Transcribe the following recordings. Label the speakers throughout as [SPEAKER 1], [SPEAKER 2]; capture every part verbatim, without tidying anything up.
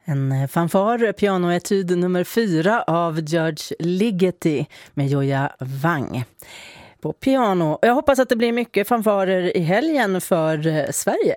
[SPEAKER 1] En fanfar, pianoetyd nummer fyra av George Ligeti med Joja Wang på piano. Jag hoppas att det blir mycket fanfarer i helgen för Sverige.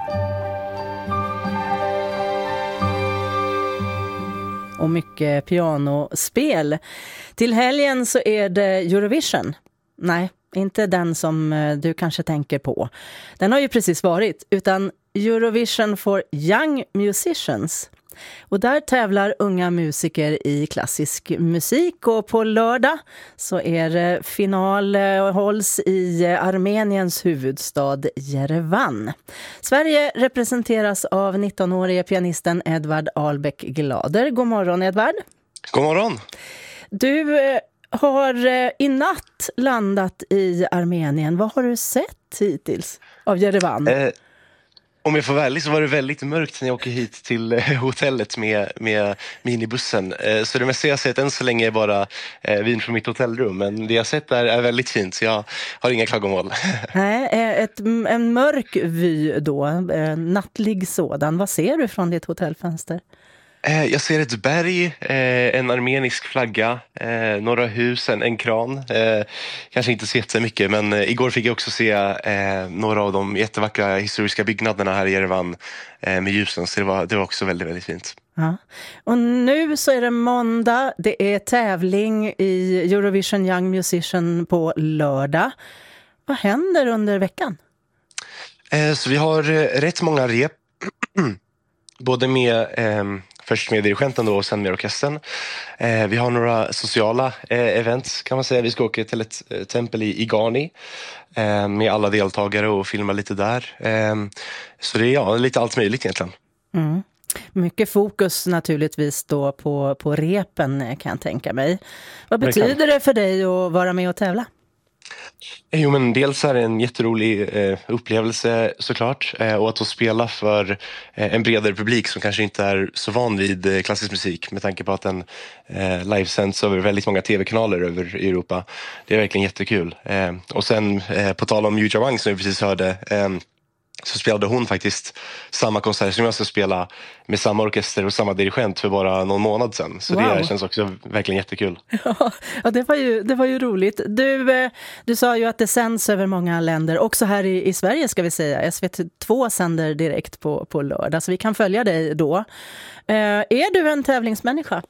[SPEAKER 1] Och mycket pianospel. Till helgen så är det Eurovision. Nej, inte den som du kanske tänker på. Den har ju precis varit, utan Eurovision for Young Musicians. Och där tävlar unga musiker i klassisk musik, och på lördag så är det final och hålls i Armeniens huvudstad Jerevan. Sverige representeras av nittonårige pianisten Edvard Ahlbeck Glader. God morgon, Edvard.
[SPEAKER 2] God morgon.
[SPEAKER 1] Du har i natt landat i Armenien. Vad har du sett hittills av Jerevan?
[SPEAKER 2] Eh. Om jag får vara ärlig så var det väldigt mörkt när jag åker hit till hotellet med, med minibussen. Så det mesta jag har sett än så länge är bara vin från mitt hotellrum. Men det jag har sett där är väldigt fint, så jag har inga klagomål. Nej,
[SPEAKER 1] ett, en mörk vy då, nattlig sådan. Vad ser du från ditt hotellfönster?
[SPEAKER 2] Jag ser ett berg, en armenisk flagga, några hus, en, en kran. Kanske inte så jättemycket, men igår fick jag också se några av de jättevackra historiska byggnaderna här i Jerevan med ljusen. Så det var, det var också väldigt, väldigt fint.
[SPEAKER 1] Ja. Och nu så är det måndag, det är tävling i Eurovision Young Musician på lördag. Vad händer under veckan?
[SPEAKER 2] Så vi har rätt många rep, både med... Först med dirigenten då och sen med orkestern. Eh, vi har några sociala eh, events kan man säga. Vi ska åka till ett eh, tempel i Igani eh, med alla deltagare och filma lite där. Eh, så det är ja, lite allt möjligt egentligen.
[SPEAKER 1] Mm. Mycket fokus naturligtvis då på, på repen kan jag tänka mig. Vad betyder det för dig att vara med och tävla?
[SPEAKER 2] Jo, men dels är det en jätterolig eh, upplevelse såklart, eh, och att få spela för eh, en bredare publik som kanske inte är så van vid eh, klassisk musik, med tanke på att den eh, livesänds över väldigt många tv-kanaler över Europa. Det är verkligen jättekul. Eh, och sen eh, på tal om Joja Wang som vi precis hörde, eh, så spelade hon faktiskt samma konsert som jag ska spela med samma orkester och samma dirigent för bara någon månad sedan. Så wow. Det känns också verkligen jättekul.
[SPEAKER 1] Ja, det var ju, det var ju roligt. Du, du sa ju att det sänds över många länder. Också här i, i Sverige ska vi säga. S V T två sänder direkt på, på lördag, så vi kan följa dig då. Eh, är du en tävlingsmänniska?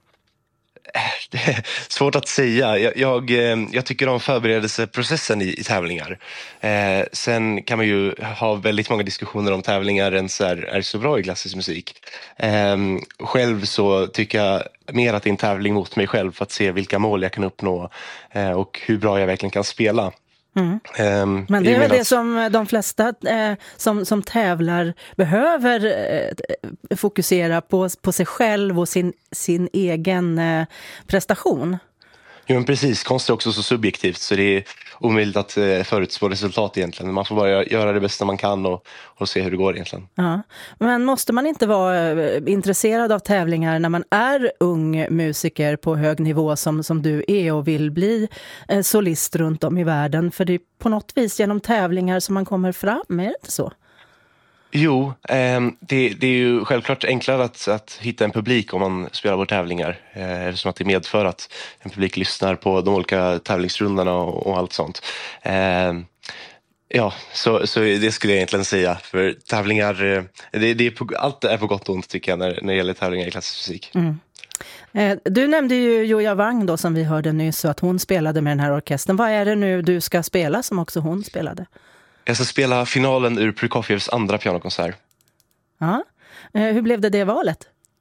[SPEAKER 2] Det är svårt att säga. Jag, jag, jag tycker om förberedelseprocessen i, i tävlingar. Eh, sen kan man ju ha väldigt många diskussioner om tävlingar ens är, är så bra i klassisk musik. Eh, själv så tycker jag mer att det är en tävling mot mig själv för att se vilka mål jag kan uppnå eh, och hur bra jag verkligen kan spela.
[SPEAKER 1] Mm. Um, Men det är väl det som de flesta eh, som, som tävlar behöver eh, fokusera på, på sig själv och sin, sin egen eh, prestation.
[SPEAKER 2] Jo, men precis. Konst är också så subjektivt så det är omöjligt att eh, förutspå resultat egentligen. Man får bara göra det bästa man kan och, och se hur det går egentligen.
[SPEAKER 1] Ja. Men måste man inte vara eh, intresserad av tävlingar när man är ung musiker på hög nivå som, som du är och vill bli eh, solist runt om i världen? För det är på något vis genom tävlingar som man kommer fram, är det inte så?
[SPEAKER 2] Jo, eh, det, det är ju självklart enklare att, att hitta en publik om man spelar på tävlingar. Eh, eftersom att det medför att en publik lyssnar på de olika tävlingsrundarna och, och allt sånt. Eh, ja, så, så det skulle jag egentligen säga. För tävlingar, det, det är på, allt är på gott och ont tycker jag när, när det gäller tävlingar i klassisk musik.
[SPEAKER 1] Mm. Eh, du nämnde ju Joja Wang då som vi hörde nyss, så att hon spelade med den här orkestern. Vad är det nu du ska spela som också hon spelade?
[SPEAKER 2] Jag ska spela finalen ur Prokofievs andra pianokonsert.
[SPEAKER 1] Ja. Hur blev det det valet?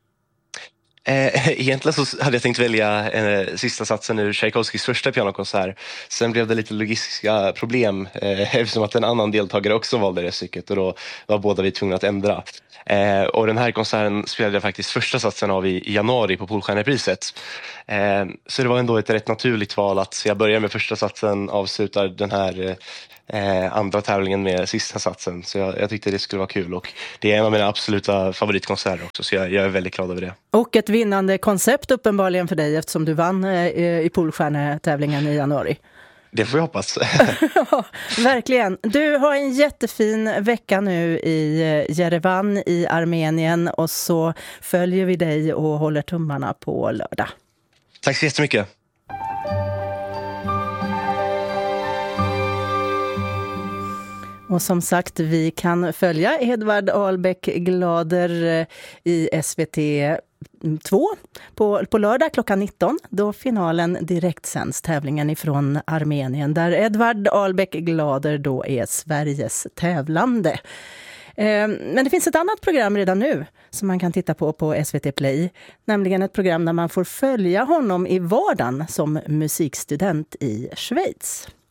[SPEAKER 2] Eh, egentligen så hade jag tänkt välja eh, sista satsen ur Tchaikovskys första pianokonsert. Sen blev det lite logistiska problem eh, eftersom att en annan deltagare också valde det stycket och då var båda vi tvungna att ändra. Eh, och den här konserten spelade jag faktiskt första satsen av i, i januari på Polstjärnepriset. Eh, så det var ändå ett rätt naturligt val att jag börjar med första satsen, avslutar den här eh, andra tävlingen med sista satsen. Så jag, jag tyckte det skulle vara kul och det är en av mina absoluta favoritkonserter också, så jag, jag är väldigt glad över det.
[SPEAKER 1] Och ett vinnande koncept uppenbarligen för dig eftersom du vann eh, i Polstjärnetävlingen i januari.
[SPEAKER 2] Det får jag hoppas.
[SPEAKER 1] Ja, verkligen. Du har en jättefin vecka nu i Jerevan i Armenien och så följer vi dig och håller tummarna på lördag.
[SPEAKER 2] Tack så jättemycket.
[SPEAKER 1] Och som sagt, vi kan följa Edvard Ahlbeck Glader i S V T två på, på lördag klockan nitton, då finalen direktsänds, tävlingen ifrån Armenien, där Edvard Ahlbeck Glader då är Sveriges tävlande. Eh, men det finns ett annat program redan nu som man kan titta på på S V T Play, nämligen ett program där man får följa honom i vardagen som musikstudent i Schweiz.